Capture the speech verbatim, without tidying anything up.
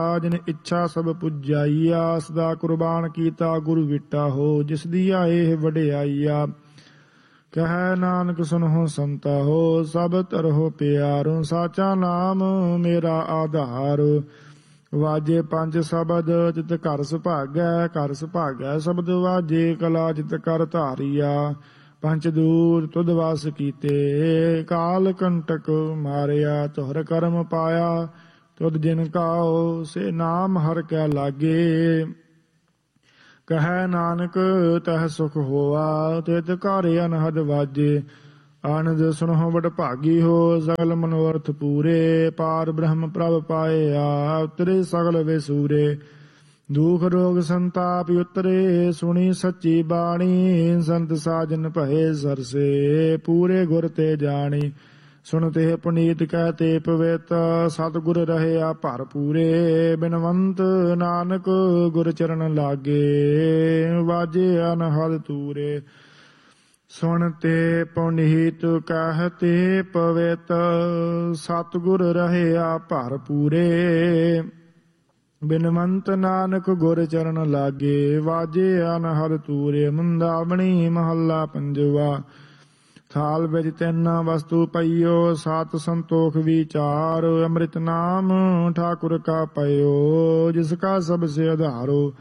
ਜਿਨ ਇੱਛਾ ਸਭ ਪੁਜਾਈਆ। ਸਦਾ ਕੁਰਬਾਨ ਕੀਤਾ ਗੁਰੂ ਵਿਟਾ ਹੋ। ਜਿਸ ਦੀ ਆਏ ਵਡਿਆਈਆ। ਕਹਿ ਨਾਨਕ ਸੁਨਹੁ ਸੰਤਾ ਹੋ। ਸਭ ਤਰਹੁ ਪਿਆਰੁ। ਸਾਚਾ ਨਾਮ ਮੇਰਾ ਆਧਾਰ। ਵਾਜੇ ਪੰਜ ਸ਼ਬਦ ਜਿਤ ਘਰ ਸੁਭਾਗੈ। ਘਰ ਸੁਭਾਗੈ ਸ਼ਬਦ ਵਾਜੇ। ਕਲਾ ਜਿਤ ਕਰ ਧਾਰੀਆ। ਪੰਚ ਦੂਤ ਤੁਧ ਵਾਸ ਕੀਤੇ। ਕਾਲ ਕੰਟਕ ਮਾਰਿਆ। ਤੁਹਰ ਕਰਮ ਪਾਇਆ। ਤੁਧ ਜਿਨ ਕਾਓ ਸੇ ਨਾਮ ਹਰਿ ਕੈ ਲਾਗੇ। ਕਹਿ ਨਾਨਕ ਤਹ ਸੁਖ ਹੋਆ। ਤਿਤ ਘਰ ਅਨਹਦ ਵਾਜੇ। ਆਨੰਦ ਸੁਨਹੁ ਵਡ ਭਾਗੀ ਹੋ। ਸਗਲ ਮਨੋਰਥ ਪੂਰੇ। ਪਾਰ ਬ੍ਰਹਮ ਪ੍ਰਭ ਪਾਇਆ। ਉਤਰੇ ਸਗਲ ਵਿਸੂਰੇ। ਦੁਖ ਰੋਗ ਸੰਤਾਪ ਉਤਰੇ। ਸੁਣੀ ਸੱਚੀ ਬਾਣੀ। ਸੰਤ ਸਾਜਨ ਭਏ ਸਰਸੇ। ਪੂਰੇ ਗੁਰ ਤੇ ਜਾਣੀ। ਸੁਣ ਤੇ ਪੁਨੀਤ ਕਹਿ ਤੇ ਪਵਿੱਤ। ਸਤਿਗੁਰ ਰਹਿਆ ਭਰ ਪੂਰੇ। ਬਿਨਵੰਤ ਨਾਨਕ ਗੁਰ ਚਰਨ ਲਾਗੇ। ਵਾਜੇ ਅਨਹਦ ਤੂਰੇ। ਸੁਣ ਤੇ ਪੁਨੀਤ ਕਹਿ ਤੇ ਪਵਿੱਤ। ਸਤਿਗੁਰ ਰਹਿਆ ਭਰ ਪੂਰੇ। ਬਿਨਵੰਤ ਨਾਨਕ ਗੁਰ ਚਰਨ ਲਾਗੇ। ਵਾਜੇ ਅਨਹਦ ਤੂਰੇ। ਮੁੰਦਾਵਣੀ ਮਹੱਲਾ ਪੰਜਵਾ। ਥਾਲ ਵਿੱਚ ਤਿੰਨ ਵਸਤੂ ਪਈਓ। ਸਤ ਸੰਤੋਖ ਵਿਚਾਰ। ਅੰਮ੍ਰਿਤ ਨਾਮ ਠਾਕੁਰ ਕਾ ਪਇਓ। ਜਿਸ ਕਾ ਸਭ ਸੇ ਆਧਾਰੋ।